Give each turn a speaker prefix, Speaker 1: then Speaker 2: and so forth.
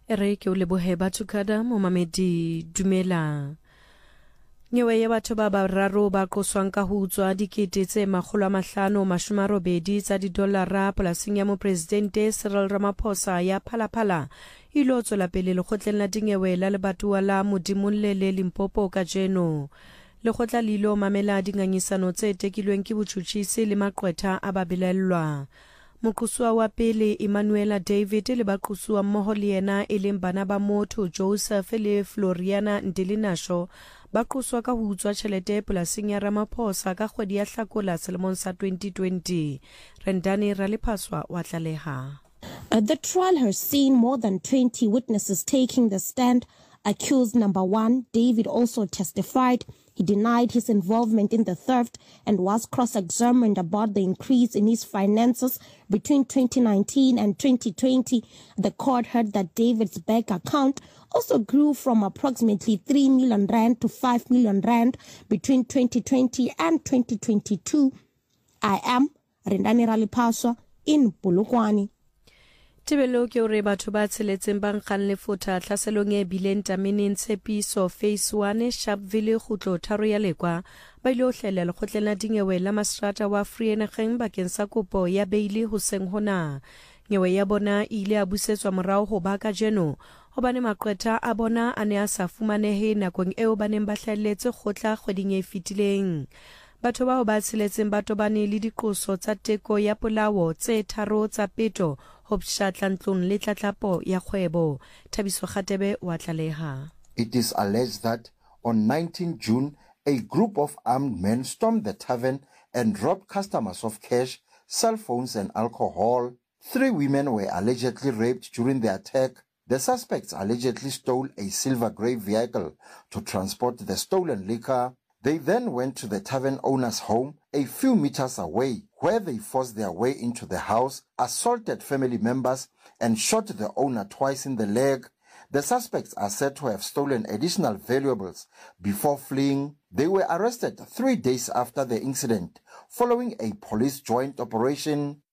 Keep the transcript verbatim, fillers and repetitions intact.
Speaker 1: Ere ke o lebohe Bathukada momamedi dumela. Nyewe ya batho ba bararo ba qoswang ka ho utswa dikete tse makgolo a mahlano mashome a robedi tsa didolara polasing ya mopresidente Cyril Ramaphosa ya Phalaphala ilo tswela pele lekgotleng la dinyewe la lebatowa la Modimolle Limpopo kajeno. Lekgotla le ilo mamela dingangisano tse tekilweng ke botjhutjhisi le maqwetha a babelellwa. Moqosuwa wa pele Emmanuela David le baqosuwa mmoho le yena e leng bana ba motho Joseph le Floriana Ndelinasho ba qoswa ka ho utswa tjhelete polasing ya Ramaphosa ka kgwedi ya Hlakola selemong sa twenty twenty. Rendani Raliphaswa wa tlaleha.
Speaker 2: Uh, the trial has seen more than twenty witnesses taking the stand. Accused number one, David, also testified. He denied his involvement in the theft and was cross-examined about the increase in his finances between twenty nineteen and twenty twenty. The court heard that David's bank account also grew from approximately three million rand to five million rand between twenty twenty and twenty twenty-two. I am Rendani Raliphaswa in Polokwane.
Speaker 1: Tebelo ke ore batho ba tsheletseng ba nkgang lefotha tlhaselong e bileng tameneng Tshepiso phase one Sharpeville khutlo tharo ya lekwa ba ile ho hlela lekgotleng la dinyewe la Mastrata wa Vereeniging bakeng sa kopo ya beili hoseng hona. Nyewe ya bona ile a busetswa morao ho ba kajeno hobane maqwetha a bona a ne a sa fumanehe nakong eo ba neng ba hlahelletse kgotla kgweding e fetileng. Batho bao ba tsheletseng ba tobane le diqoso tsa teko ya polao tse tharo tsa peto ho pshatlantlong le tlatlapo ya kgwebo. Thabiso Khatebe wa tlaleha.
Speaker 3: It is alleged that on nineteenth June, a group of armed men stormed the tavern and robbed customers of cash, cell phones and alcohol. Three women were allegedly raped during the attack. The suspects allegedly stole a silver grey vehicle to transport the stolen liquor. They then went to the tavern owner's home a few meters away, where they forced their way into the house, assaulted family members, and shot the owner twice in the leg. The suspects are said to have stolen additional valuables before fleeing. They were arrested three days after the incident, following a police joint operation.